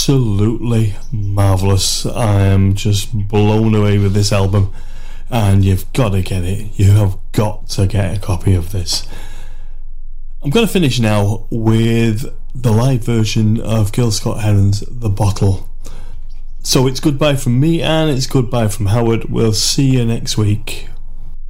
absolutely marvellous. I am just blown away with this album, and you've got to get it. You have got to get a copy of this. I'm going to finish now with the live version of Gil Scott-Heron's The Bottle. So it's goodbye from me, and it's goodbye from Howard. We'll see you next week